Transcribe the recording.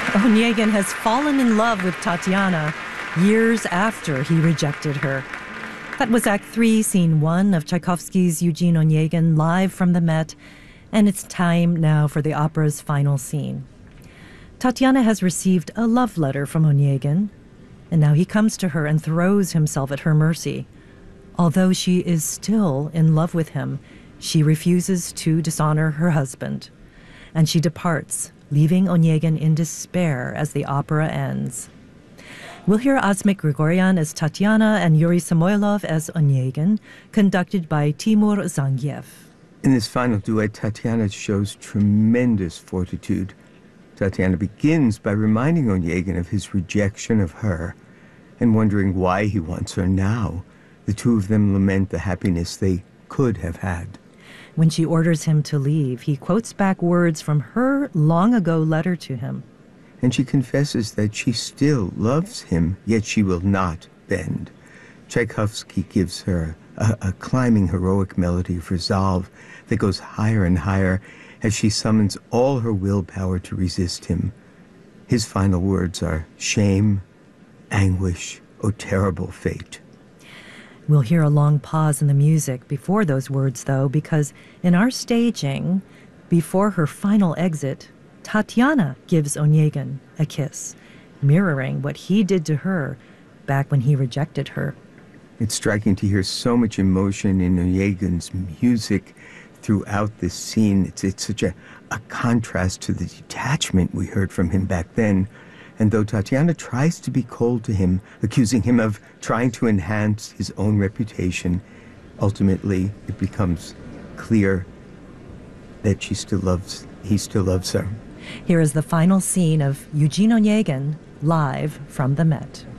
Onegin has fallen in love with Tatiana years after he rejected her. That was Act 3, Scene 1 of Tchaikovsky's Eugene Onegin, live from the Met, and it's time now for the opera's final scene. Tatiana has received a love letter from Onegin, and now he comes to her and throws himself at her mercy. Although she is still in love with him, she refuses to dishonor her husband, and she departs, leaving Onegin in despair as the opera ends. We'll hear Asmik Grigoryan as Tatiana and Yuri Samoylov as Onegin, conducted by Timur Zangiev. In this final duet, Tatiana shows tremendous fortitude. Tatiana begins by reminding Onegin of his rejection of her and wondering why he wants her now. The two of them lament the happiness they could have had. When she orders him to leave, he quotes back words from her long-ago letter to him. And she confesses that she still loves him, yet she will not bend. Tchaikovsky gives her a climbing heroic melody of resolve that goes higher and higher as she summons all her willpower to resist him. His final words are shame, anguish, O terrible fate. We'll hear a long pause in the music before those words, though, because in our staging, before her final exit, Tatiana gives Onegin a kiss, mirroring what he did to her back when he rejected her. It's striking to hear so much emotion in Onegin's music throughout this scene. It's such a contrast to the detachment we heard from him back then. And though Tatiana tries to be cold to him, accusing him of trying to enhance his own reputation, ultimately it becomes clear that he still loves her. Here is the final scene of Eugene Onegin, live from the Met.